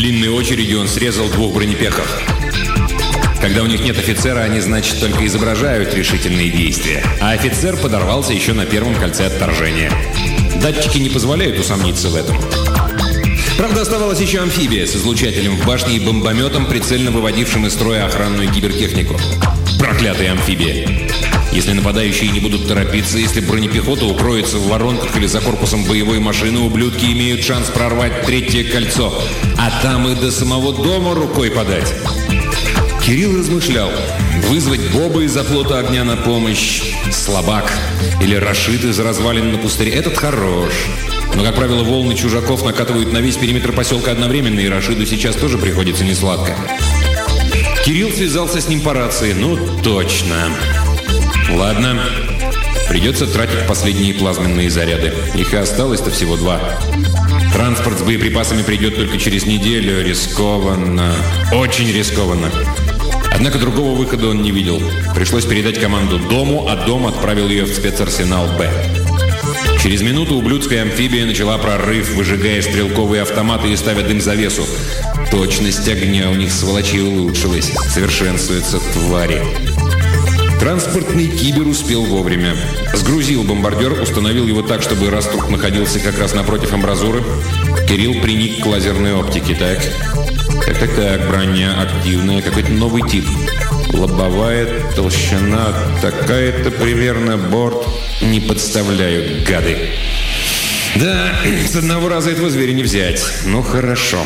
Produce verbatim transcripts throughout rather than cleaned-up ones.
Длинной очередью он срезал двух бронепехов. Когда у них нет офицера, они, значит, только изображают решительные действия. А офицер подорвался еще на первом кольце отторжения. Датчики не позволяют усомниться в этом. Правда, оставалась еще амфибия с излучателем в башне и бомбометом, прицельно выводившим из строя охранную кибертехнику. Проклятая амфибия. Если нападающие не будут торопиться, если бронепехота укроется в воронках или за корпусом боевой машины, ублюдки имеют шанс прорвать третье кольцо. А там и до самого дома рукой подать. Кирилл размышлял. Вызвать Боба из-за флота огня на помощь, Слабак или Рашид из развалин на пустыре – этот хорош. Но, как правило, волны чужаков накатывают на весь периметр поселка одновременно, и Рашиду сейчас тоже приходится несладко. Кирилл связался с ним по рации. Ну, точно. Ладно. Придется тратить последние плазменные заряды. Их и осталось-то всего два. Транспорт с боеприпасами придет только через неделю. Рискованно. Очень рискованно. Однако другого выхода он не видел. Пришлось передать команду Дому, а Дом отправил ее в спецарсенал «Б». Через минуту ублюдская амфибия начала прорыв, выжигая стрелковые автоматы и ставя дым-завесу. Точность огня у них, сволочей, улучшилась. Совершенствуются твари. Транспортный кибер успел вовремя. Сгрузил бомбардер, установил его так, чтобы раструб находился как раз напротив амбразуры. Кирилл приник к лазерной оптике. Так, так-так-так, броня активная, какой-то новый тип. Лобовая толщина такая-то примерно, борт. Не подставляют, гады. Да, с одного раза этого зверя не взять. Ну, хорошо.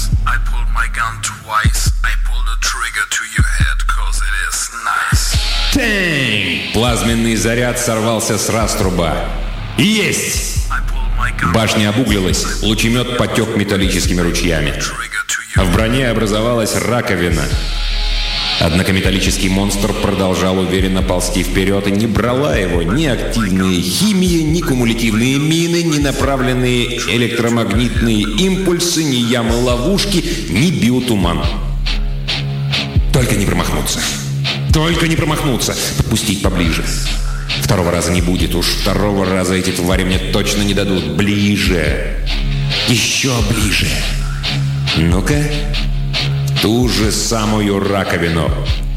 Тэнь! Плазменный заряд сорвался с раструба. Есть! Башня обуглилась, лучемет потек металлическими ручьями. А в броне образовалась раковина. Однако металлический монстр продолжал уверенно ползти вперед, и не брала его ни активная химия, ни кумулятивные мины, ни направленные электромагнитные импульсы, ни ямы-ловушки, ни биотуман. Только не промахнуться. Только не промахнуться. Подпустить поближе. Второго раза не будет уж. Второго раза эти твари мне точно не дадут. Ближе. Еще ближе. Ну-ка. Ту же самую раковину.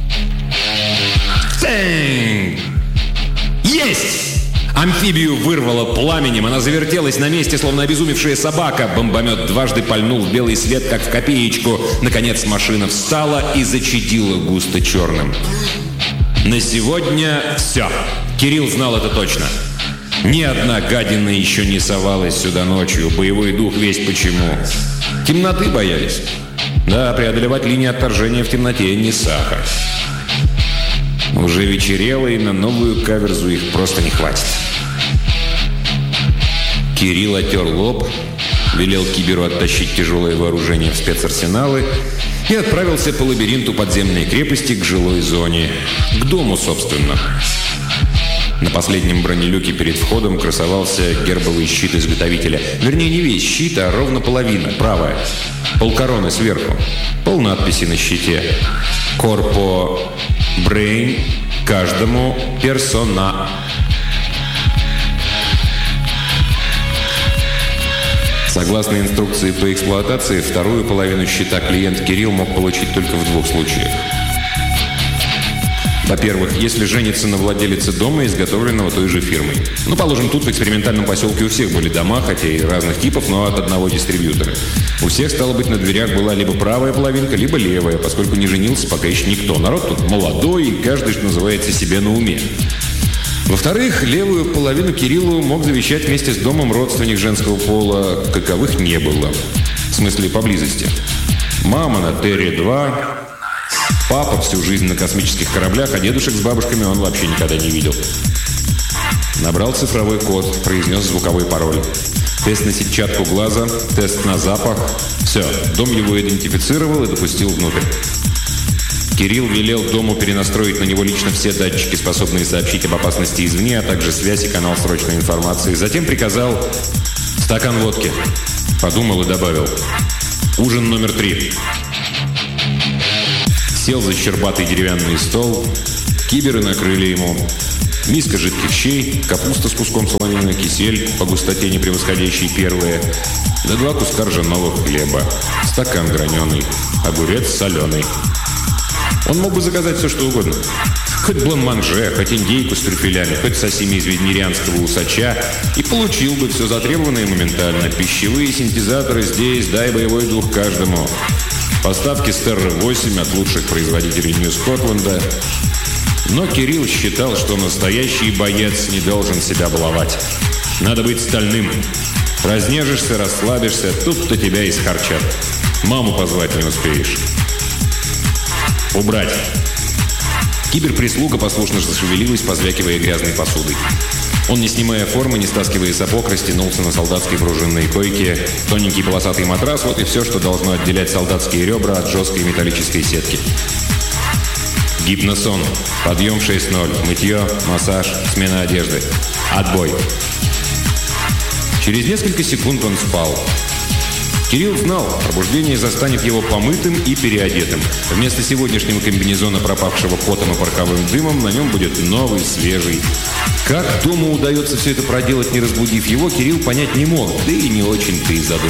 Тэнь! Есть! Амфибию вырвало пламенем. Она завертелась на месте, словно обезумевшая собака. Бомбомет дважды пальнул в белый свет, как в копеечку. Наконец машина встала и зачадила густо черным. На сегодня все. Кирилл знал это точно. Ни одна гадина еще не совалась сюда ночью. Боевой дух весть почему. Темноты боялись. Да, преодолевать линии отторжения в темноте не сахар. Уже вечерело, и на новую каверзу их просто не хватит. Кирилл оттер лоб, велел киберу оттащить тяжелое вооружение в спецарсеналы и отправился по лабиринту подземной крепости к жилой зоне. К дому, собственно. На последнем бронелюке перед входом красовался гербовый щит изготовителя. Вернее, не весь щит, а ровно половина, правая. Полкороны сверху. Пол надписи на щите. Корпо Брейн каждому персона. Согласно инструкции по эксплуатации, вторую половину щита клиент Кирилл мог получить только в двух случаях. Во-первых, если женится на владелице дома, изготовленного той же фирмой. Ну, положим, тут в экспериментальном поселке у всех были дома, хотя и разных типов, но от одного дистрибьютора. У всех, стало быть, на дверях была либо правая половинка, либо левая, поскольку не женился пока еще никто. Народ тут молодой, и каждый, что называется, себе на уме. Во-вторых, левую половину Кириллу мог завещать вместе с домом родственник женского пола, каковых не было. В смысле, поблизости. Мама на Терри два... Папа всю жизнь на космических кораблях, а дедушек с бабушками он вообще никогда не видел. Набрал цифровой код, произнес звуковой пароль. Тест на сетчатку глаза, тест на запах. Все, дом его идентифицировал и допустил внутрь. Кирилл велел дому перенастроить на него лично все датчики, способные сообщить об опасности извне, а также связь и канал срочной информации. Затем приказал стакан водки. Подумал и добавил. Ужин номер три. Сел за щербатый деревянный стол. Киберы накрыли ему. Миска жидких щей, капуста с куском солонины, кисель, по густоте не превосходящий первое. Да два куска ржаного хлеба, стакан граненый, огурец соленый. Он мог бы заказать все, что угодно. Хоть блан-манже, хоть индейку с трюфелями, хоть сосими из венерианского усача, и получил бы все затребованное моментально. Пищевые синтезаторы здесь, дай боевой дух каждому. Поставки Стерра восемь от лучших производителей Нью-Скотланда. Но Кирилл считал, что настоящий боец не должен себя баловать. Надо быть стальным. Разнежишься, расслабишься, тут-то тебя и схарчат. Маму позвать не успеешь. Убрать. Киберприслуга послушно зашевелилась, позвякивая грязной посудой. Он, не снимая формы, не стаскивая сапог, растянулся на солдатской пружинной койке. Тоненький полосатый матрас – вот и все, что должно отделять солдатские ребра от жесткой металлической сетки. Гипносон. Подъем в шесть ноль. Мытье, массаж, смена одежды. Отбой. Через несколько секунд он спал. Кирилл знал, пробуждение застанет его помытым и переодетым. Вместо сегодняшнего комбинезона, пропавшего потом и пороховым дымом, на нем будет новый, свежий. Как дома удается все это проделать, не разбудив его, Кирилл понять не мог, да и не очень-то и задумывался.